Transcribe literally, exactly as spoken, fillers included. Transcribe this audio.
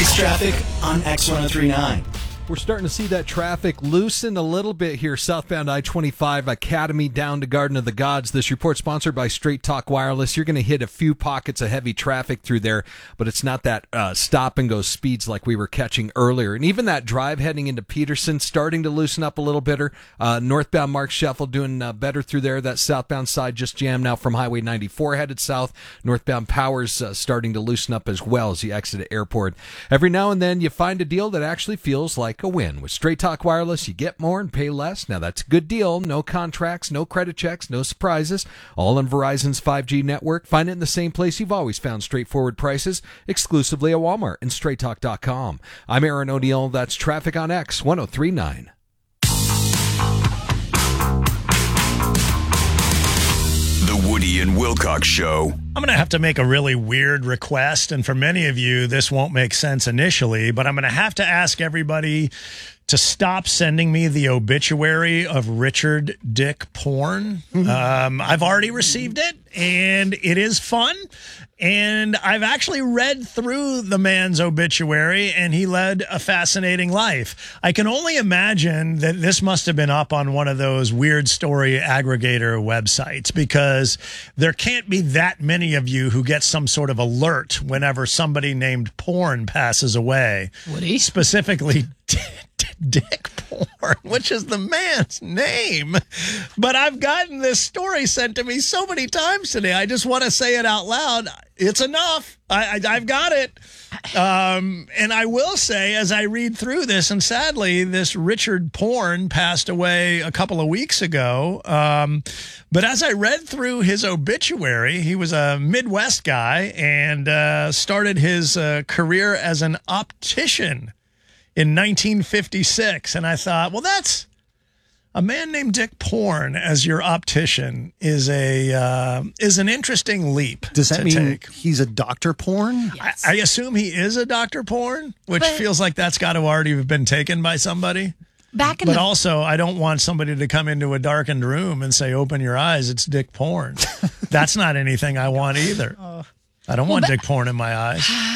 It's traffic on X ten thirty-nine. We're starting to see that traffic loosen a little bit here, southbound I twenty-five, Academy down to Garden of the Gods. This report sponsored by Straight Talk Wireless. You're going to hit a few pockets of heavy traffic through there, but it's not that uh, stop-and-go speeds like we were catching earlier. And even that drive heading into Peterson starting to loosen up a little better. Uh, northbound Mark Scheffel doing uh, better through there. That southbound side just jammed now from Highway ninety-four headed south. Northbound Powers uh, starting to loosen up as well as you exit the airport. Every now and then you find a deal that actually feels like a win. With Straight Talk Wireless, you get more and pay less. Now, that's a good deal. No contracts, no credit checks, no surprises. All on Verizon's five G network. Find it in the same place you've always found straightforward prices, exclusively at Walmart and straight talk dot com. I'm Aaron O'Neill. That's Traffic on X ten thirty-nine. The Woody and Wilcox Show. I'm going to have to make a really weird request, and for many of you, this won't make sense initially, but I'm going to have to ask everybody to stop sending me the obituary of Richard Dick porn. Mm-hmm. Um, I've already received it, and it is fun, and I've actually read through the man's obituary, and he led a fascinating life. I can only imagine that this must have been up on one of those weird story aggregator websites, because there can't be that many of you who get some sort of alert whenever somebody named Porn passes away. Woody? Specifically, Dick Porn, which is the man's name. But I've gotten this story sent to me so many times today. I just want to say it out loud. It's enough. I, I, I've got it. Um, and I will say, as I read through this, and sadly, this Richard Porn passed away a couple of weeks ago. Um, but as I read through his obituary, he was a Midwest guy and uh, started his uh, career as an optician in nineteen fifty-six. And I thought, well, that's a man named Dick Porn as your optician is a uh, is an interesting leap. Does that to mean take. He's a Doctor Porn? Yes. I, I assume he is a Doctor Porn, which But- feels like that's got to already have been taken by somebody. Back in But the also, I don't want somebody to come into a darkened room and say, open your eyes, it's Dick Porn. That's not anything I want either. I don't want ba- Dick Porn in my eyes.